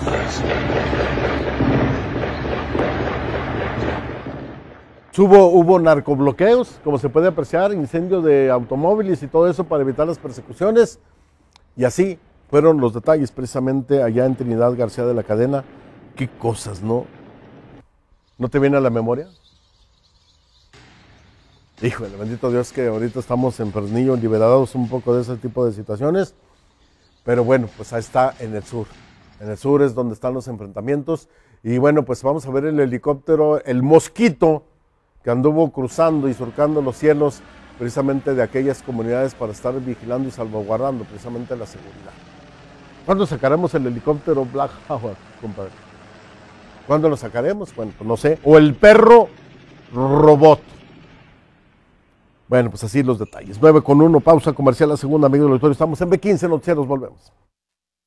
Hubo narcobloqueos, como se puede apreciar, incendio de automóviles y todo eso para evitar las persecuciones. Y así fueron los detalles precisamente allá en Trinidad García de la Cadena. Qué cosas, ¿no? ¿No te viene a la memoria? Híjole, bendito Dios que ahorita estamos en Fresnillo liberados un poco de ese tipo de situaciones. Pero bueno, pues ahí está en el sur. En el sur es donde están los enfrentamientos. Y bueno, pues vamos a ver el helicóptero, el Mosquito, que anduvo cruzando y surcando los cielos precisamente de aquellas comunidades para estar vigilando y salvaguardando precisamente la seguridad. ¿Cuándo sacaremos el helicóptero Black Hawk, compadre? ¿Cuándo lo sacaremos? Bueno, pues no sé. O el perro robot. Bueno, pues así los detalles. 9:01, pausa comercial, la segunda, amigos del auditorio. Estamos en B15 Noticieros, volvemos.